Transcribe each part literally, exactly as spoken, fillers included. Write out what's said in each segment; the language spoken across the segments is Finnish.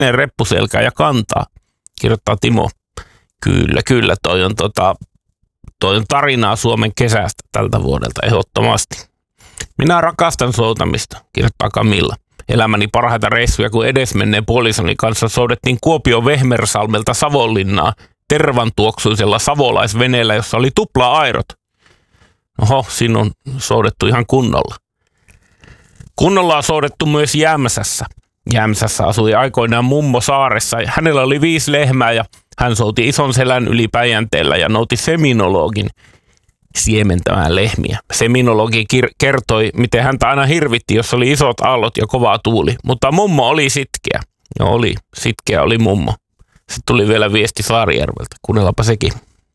eteen reppuselkää ja kantaa, kirjoittaa Timo. Kyllä, kyllä, toi on, tota, toi on tarinaa Suomen kesästä tältä vuodelta ehdottomasti. Minä rakastan soutamista, kirjoittaa Camilla. Elämäni parhaita reissuja, kun edesmenneen puolisoni kanssa soudettiin Kuopion Vehmersalmelta Savonlinnaa tervantuoksuisella savolaisveneellä, jossa oli tupla-airot. Oho, siinä on soudettu ihan kunnolla. Kunnolla on soudettu myös Jämsässä. Jämsässä asui aikoinaan mummo saaressa. Hänellä oli viisi lehmää ja hän souti ison selän yli Päijänteellä ja nouti seminologin siementämään lehmiä. Seminologi kir- kertoi, miten häntä aina hirvitti, jos oli isot aallot ja kova tuuli. Mutta mummo oli sitkeä. No oli, sitkeä oli mummo. Sitten tuli vielä viesti Saarijärveltä. Kuunnellaanpa sekin.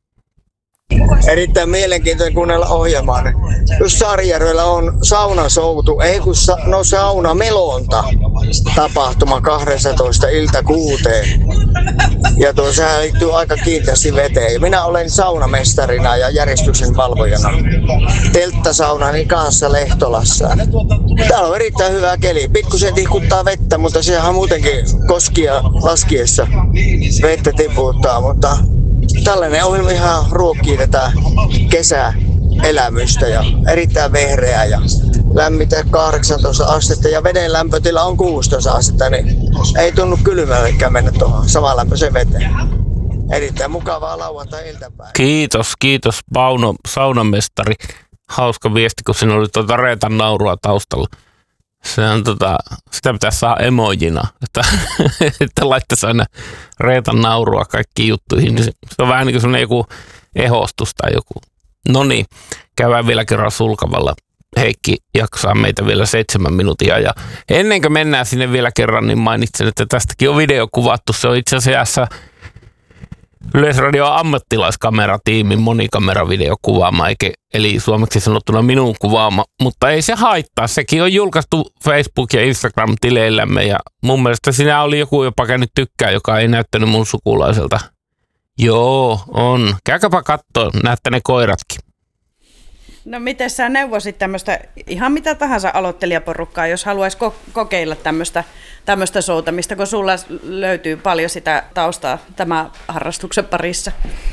Erittäin mielenkiintoinen kuunnella ohjelmaa. Just Saarijärvellä on saunasoutu, ei kun sa- no sauna melonta tapahtuma kaksitoista ilta kuuteen. Ja tuo sehän liittyy aika kiinteästi veteen. Minä olen saunamestarina ja järjestyksen valvojana telttasaunani kanssa Lehtolassa. Täällä on erittäin hyvä keli. Pikkusen tihkuttaa vettä, mutta sehän muutenkin koskia laskiessa vettä tiputtaa, mutta tällainen ohjelma ihan ruokkii tätä kesäelämystä ja erittäin vehreää ja lämmitä kahdeksantoista astetta ja veden lämpötila on kuusitoista astetta, niin ei tunnu kylmällekään mennä tuohon samanlämpöiseen veteen. Erittäin mukavaa lauantai-iltapäivää. Kiitos, kiitos Pauno, saunamestari. Hauska viesti, kun siinä oli tuota Reetan naurua taustalla. Se on tota, sitä pitäisi saada emojina, että, että laittaisi aina Reetan naurua kaikkiin juttuihin. Se on vähän niin kuin sellainen joku ehostus tai joku. No niin, käydään vielä kerran sulkavalla. Heikki jaksaa meitä vielä seitsemän minuuttia. Ja ennen kuin mennään sinne vielä kerran, niin mainitsen, että tästäkin on video kuvattu. Se on itse asiassa Yleisradion ammattilaiskameratiimin monikameravideo kuvaama, eli suomeksi sanottuna minun kuvaama, mutta ei se haittaa. Sekin on julkaistu Facebook- ja Instagram-tileillämme ja mun mielestä siinä oli joku jopa käynyt tykkää, joka ei näyttänyt mun sukulaiselta. Joo, on. Käykääpä kattoo, näette ne koiratkin. No miten sä neuvoisit tämmöistä, ihan mitä tahansa aloittelijaporukkaa, jos haluaisi ko- kokeilla tämmöistä, tämmöistä soutamista, kun sulla löytyy paljon sitä taustaa tämän harrastuksen parissa?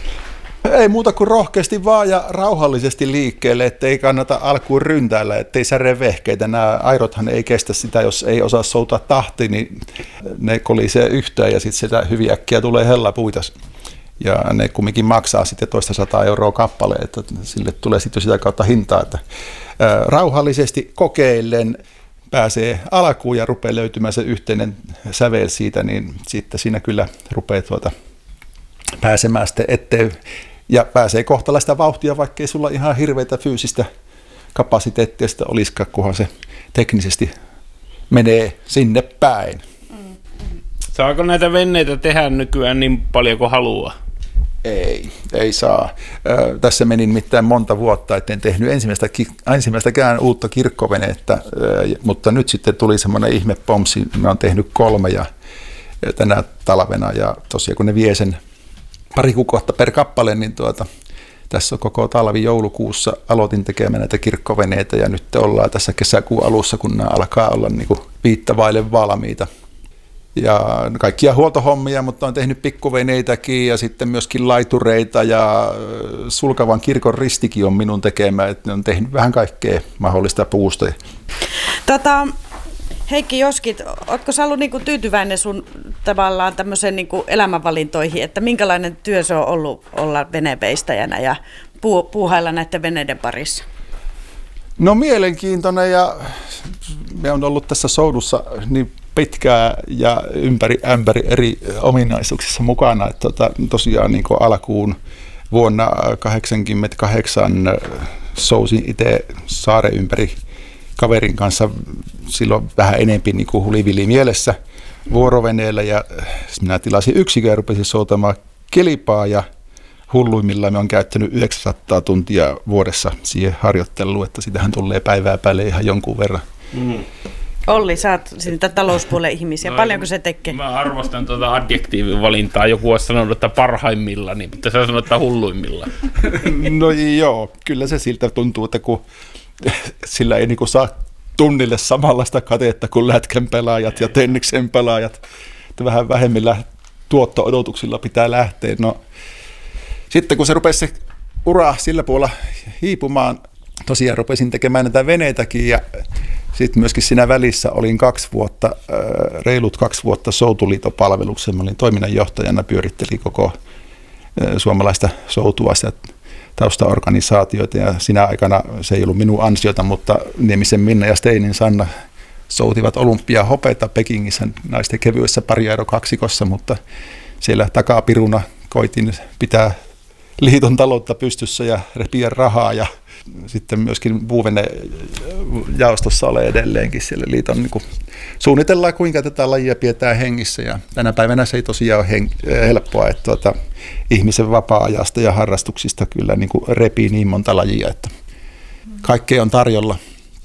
Ei muuta kuin rohkeasti vaan ja rauhallisesti liikkeelle, ettei kannata alkuun ryntäillä, ettei särje vehkeitä. Nämä airothan ei kestä sitä, jos ei osaa soutaa tahti, niin ne kolisee yhteen ja sitten sitä hyvin äkkiä tulee hellapuita. Ja ne kumminkin maksaa sitten toista sataa euroa kappale, että sille tulee sitten sitä kautta hintaa. Että, ää, rauhallisesti kokeillen pääsee alkuun ja rupeaa löytymään se yhteinen sävel siitä, niin sitten siinä kyllä rupeaa tuota pääsemään sitten eteen. Ja pääsee kohtalaista vauhtia, vaikkei sulla ihan hirveitä fyysistä kapasiteettia sitä olisikaan, kunhan se teknisesti menee sinne päin. Saako näitä veneitä tehdä nykyään niin paljon kuin haluaa? Ei, ei saa. Ö, tässä meni nimittäin monta vuotta, etten tehnyt ensimmäistä, ensimmäistäkään uutta kirkkovenettä, ö, mutta nyt sitten tuli semmoinen ihme pomsi, mä oon tehnyt kolme ja tänä talvena ja tosiaan kun ne vie sen pari kuukautta per kappale, niin tuota, tässä on koko talvi joulukuussa aloitin tekemään näitä kirkkoveneitä ja nyt ollaan tässä kesäkuun alussa, kun nämä alkaa olla niin kuin viittavaille valmiita. Ja kaikkia huoltohommia, mutta on tehnyt pikkuveneitäkin ja sitten myöskin laitureita ja sulkavan kirkon ristikin on minun tekemä, että ne on tehnyt vähän kaikkea mahdollista puusta. Tota, Heikki Joskit, ootko sä ollut niinku tyytyväinen sun tavallaan tämmöiseen niinku elämänvalintoihin, että minkälainen työ se on ollut olla veneveistäjänä ja puu, puuhailla näiden veneiden parissa? No mielenkiintoinen ja me on ollut tässä soudussa niin pitkää ja ympäri ämpäri eri ominaisuuksissa mukana. Että tota, tosiaan niin kuin alkuun vuonna kahdeksankymmentäkahdeksan sousin itse saaren ympäri kaverin kanssa silloin vähän enempi niin kuin hulivili mielessä vuoroveneellä ja minä tilasin yksikön ja rupesin soutamaan kilpaa ja hulluimmillaan me on käyttänyt yhdeksänsataa tuntia vuodessa siihen harjoitteluun, että sitähän tulee päivää päälle ihan jonkun verran. Mm. Olli, sä oot niitä talouspuolen ihmisiä. No, paljonko se tekee? Mä arvostan tuota adjektiivin valintaa. Joku olisi sanonut, että parhaimmilla, niin pitää sanoa, että hulluimmilla. No joo, kyllä se siltä tuntuu, että kun sillä ei niinku saa tunnille samanlaista katetta kuin lätkän pelaajat ja tenniksen pelaajat. että vähän vähemmillä tuotto-odotuksilla pitää lähteä. No, sitten kun se rupesi se ura sillä puolella hiipumaan, tosiaan rupesin tekemään näitä veneitäkin ja sitten myöskin siinä välissä olin kaksi vuotta, reilut kaksi vuotta Soutuliiton-palveluksessa. Mä olin toiminnanjohtajana, pyörittelin koko suomalaista soutua ja taustaorganisaatioita ja sinä aikana se ei ollut minun ansiota, mutta Niemisen Minna ja Steinin Sanna soutivat olympiahopeita Pekingissä naisten kevyessä pariaerokaksikossa, mutta siellä takapiruna koitin pitää liiton taloutta pystyssä ja repiä rahaa ja sitten myöskin puuvene jaostossa ole edelleenkin siellä liiton niin kuin suunnitellaan, kuinka tätä lajia pidetään hengissä ja tänä päivänä se ei tosiaan ole heng- helppoa, että tuota, ihmisen vapaa-ajasta ja harrastuksista kyllä niin kuin repii niin monta lajia, että kaikkea on tarjolla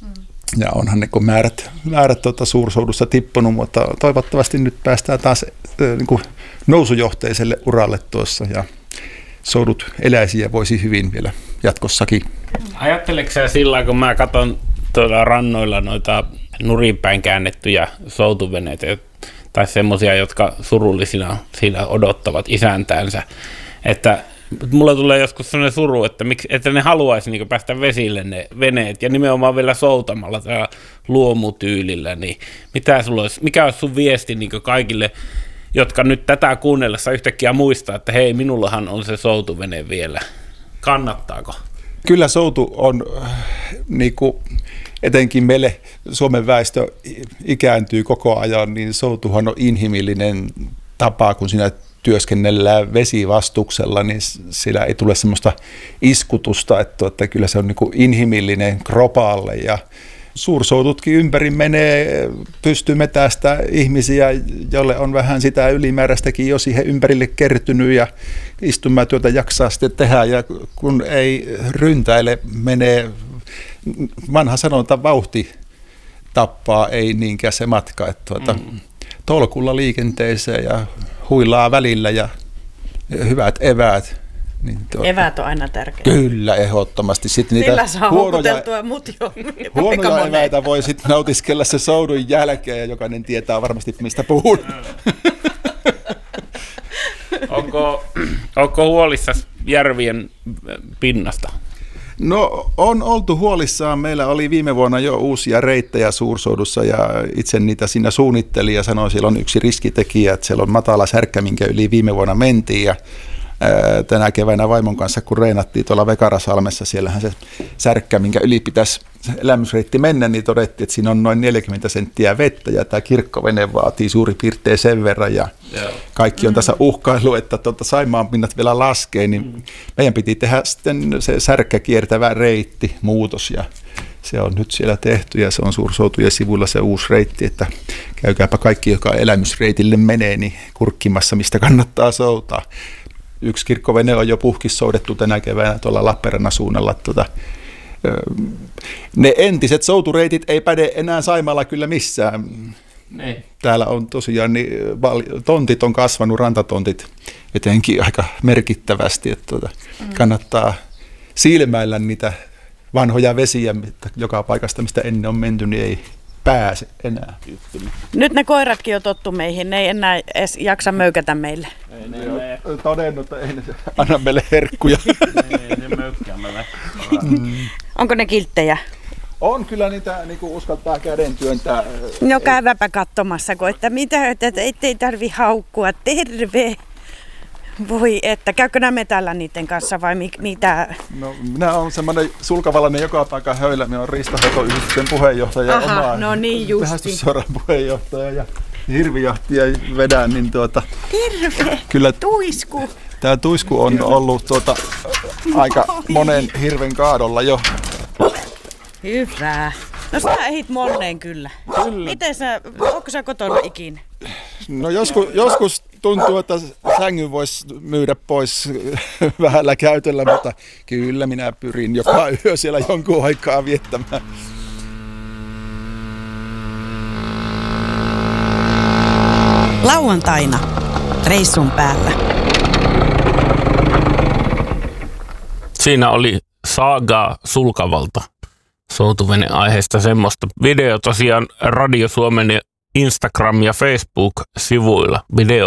ja onhan niin kuin määrät, määrät tuota suursoudussa tippunut, mutta toivottavasti nyt päästään taas niin kuin nousujohteiselle uralle tuossa ja soudut eläisiä voisi hyvin vielä jatkossakin. Ajatteleksä sä sillä, kun mä katson tuolla rannoilla noita nurinpäin käännettyjä soutuveneitä tai semmoisia, jotka surullisina siinä odottavat isäntäänsä, että mulla tulee joskus sellainen suru, että, miksi, että ne haluaisi niin päästä vesille ne veneet ja nimenomaan vielä soutamalla tällä luomutyylillä, niin mitä sulla olisi, mikä olisi sun viesti niin kaikille, jotka nyt tätä kuunnellessa yhtäkkiä muistaa, että hei, minullahan on se soutuvene vielä. Kannattaako? Kyllä soutu on, niin kuin etenkin meille Suomen väestö ikääntyy koko ajan, niin soutuhan on inhimillinen tapa, kun siinä työskennellään vesivastuksella, niin sillä ei tule semmoista iskutusta, että, että kyllä se on niin kuin inhimillinen kropaalle ja suursoututkin ympäri menee, pystyy metästä ihmisiä, jolle on vähän sitä ylimääräistäkin jo siihen ympärille kertynyt ja istumatyötä jaksaa sitten tehdä ja kun ei ryntäile, menee vanha sanonta vauhti tappaa, ei niinkään se matka, että tuota, mm. tolkulla liikenteeseen ja huilaa välillä ja hyvät eväät. Niin tuota, eväät on aina tärkeää. Kyllä, ehdottomasti. Sitten sillä niitä saa houkuteltua mut jo. Huonoja eväitä voi sitten nautiskella se soudun jälkeen ja jokainen tietää varmasti, mistä puhun. onko, onko huolissasi järvien pinnasta? No on oltu huolissaan. Meillä oli viime vuonna jo uusia reittejä suursoudussa ja itse niitä siinä suunnittelin ja sanoin, että siellä on yksi riskitekijä, että siellä on matala särkkä, minkä yli viime vuonna mentiin ja tänä keväänä vaimon kanssa, kun reenattiin tuolla Vekarasalmessa, siellähän se särkkä, minkä yli pitäisi elämysreitti mennä, niin todettiin, että siinä on noin neljäkymmentä senttiä vettä ja tämä kirkkovene vaatii suurin piirtein sen verran ja yeah. kaikki on tässä uhkailu, että tuota Saimaan pinnat vielä laskee, niin mm. meidän piti tehdä sitten se särkkä kiertävä reitti, muutos ja se on nyt siellä tehty ja se on Suursoutujen sivuilla se uusi reitti, että käykääpä kaikki, joka elämysreitille menee, niin kurkkimassa, mistä kannattaa soutaa. Yksi kirkkovene on jo puhkissoudettu tänä keväänä tuolla Lappeenrannan suunnalla. Tuota, ne entiset soutureitit ei päde enää Saimaalla kyllä missään. Ne. Täällä on tosiaan, niin, tontit on kasvanut, rantatontit etenkin aika merkittävästi. Että tuota, mm. kannattaa silmäillä niitä vanhoja vesiä, että joka paikasta, mistä ennen on menty, niin ei pääse enää. Nyt ne koiratkin on tottu meihin, ne ei enää edes jaksa möykätä meille. Ei, ne ole todennut, että ei ne anna meille herkkuja. Ei ne möykkää meille. Onko ne kilttejä? On kyllä niitä, niin kuin uskaltaa käden työntää. No käyväpä katsomassa, kun että mitä, että ettei tarvi haukkua, terve. Voi että, käykö nämä metällä niiden kanssa vai mi- mitä? No minä olen semmoinen sulkavalainen joka paikan höylä, minä olen riistanhoitoyhdistyksen puheenjohtaja ja Aha, oma no niin justi. Metsästysseuran puheenjohtaja ja hirvijahtia vedän, niin tuota... Terve, kyllä tuisku. Tämä tuisku on ollut tuota, aika monen hirven kaadolla jo. Hyvä. No sä ehdit moneen kyllä. Kyllä. Miten sä, onko sä kotona ikinä? No joskus, joskus tuntuu, että sängyn voisi myydä pois vähällä käytöllä, mutta kyllä minä pyrin joka yö siellä jonkun aikaa viettämään. Lauantaina reissun päällä. Siinä oli saagaa Sulkavalta soutuvene aiheesta semmoista. Video tosiaan Radio Suomen Instagram- ja Facebook-sivuilla video